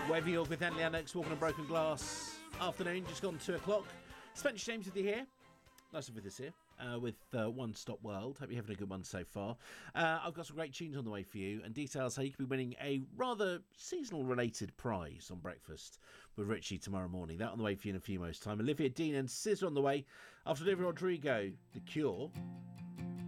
Wherever you're with Andy Lennox, Walking on Broken Glass. Afternoon, just gone 2 o'clock. Spencer James with you here. Nice to have with us here with One Stop World. Hope you're having a good one so far. I've got some great tunes on the way for you and details how you could be winning a rather seasonal related prize on Breakfast with Richie tomorrow morning. That on the way for you in a few moments' time. Olivia Dean and Scissor on the way after Olivia Rodrigo, The Cure.